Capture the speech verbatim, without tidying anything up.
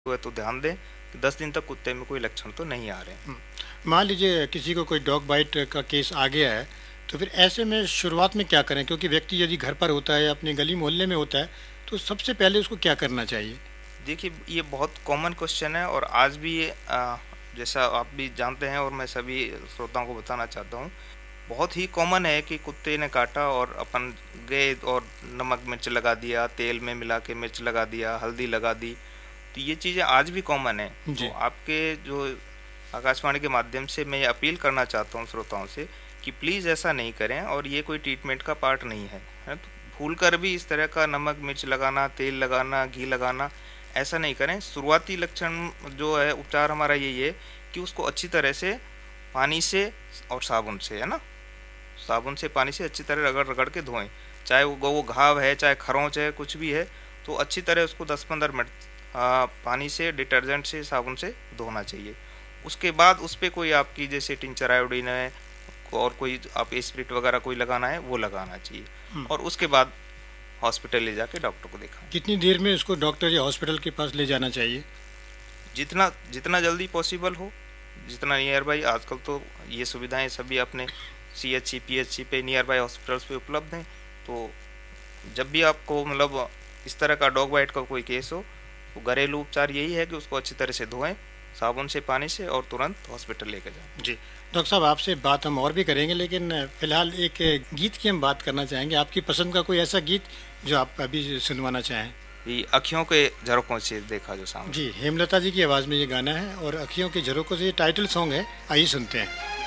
हुआ तो ध्यान दें कि दस दिन तक कुत्ते में कोई लक्षण तो नहीं आ रहे हैं। मान लीजिए किसी को कोई डॉग बाइट का केस आ गया है, तो फिर ऐसे में शुरुआत में क्या करें? क्योंकि व्यक्ति यदि घर पर होता है या अपनी गली मोहल्ले में होता है, तो सबसे पहले उसको क्या करना चाहिए? देखिए, ये बहुत कॉमन क्वेश्चन है और आज भी ये अ, जैसा आप भी जानते हैं और मैं सभी श्रोताओं को बताना चाहता हूँ, बहुत ही कॉमन है कि कुत्ते ने काटा और अपन गए और नमक मिर्च लगा दिया, तेल में मिला के मिर्च लगा दिया, हल्दी लगा दी। तो ये चीज़ें आज भी कॉमन है। तो जी। आपके जो आकाशवाणी के माध्यम से मैं ये अपील करना चाहता हूँ श्रोताओं से कि प्लीज़ ऐसा नहीं करें और ये कोई ट्रीटमेंट का पार्ट नहीं है, है तो भूल कर भी इस तरह का नमक मिर्च लगाना, तेल लगाना, घी लगाना ऐसा नहीं करें। शुरुआती लक्षण जो है उपचार हमारा यही है कि उसको अच्छी तरह से पानी से और साबुन से, है ना, साबुन से पानी से अच्छी तरह रगड़ रगड़ के धोएं। चाहे वो वो घाव है, चाहे खरोंच है, कुछ भी है, तो अच्छी तरह उसको दस पंद्रह मिनट आ, पानी से, डिटर्जेंट से, साबुन से धोना चाहिए। उसके बाद उस पर कोई आपकी जैसे टिंचर आयोडीन है और कोई आप स्प्रिट वगैरह कोई लगाना है वो लगाना चाहिए। हम्म। और उसके बाद हॉस्पिटल ले जाके डॉक्टर को दिखाएं। कितनी देर में उसको डॉक्टर या हॉस्पिटल के पास ले जाना चाहिए? जितना जितना जल्दी पॉसिबल हो, जितना नियर बाई। आजकल तो ये सुविधाएं सभी अपने C H C P H C पे, नियर बाई हॉस्पिटल्स पे उपलब्ध हैं। तो जब भी आपको मतलब इस तरह का डॉग बाइट का कोई केस हो, तो घरेलू उपचार यही है कि उसको अच्छी तरह से धोएं साबुन से, पानी से, और तुरंत हॉस्पिटल लेकर जाएं। जी। डॉक्टर साहब, आपसे बात हम और भी करेंगे, लेकिन फिलहाल एक गीत की हम बात करना चाहेंगे। आपकी पसंद का कोई ऐसा गीत जो आप अभी सुनवाना चाहें? ये अखियों के झरोकों से देखा जो सामने। जी, हेमलता जी की आवाज़ में ये गाना है और अखियों के झरोकों से ये टाइटल सॉन्ग है। आइए सुनते हैं।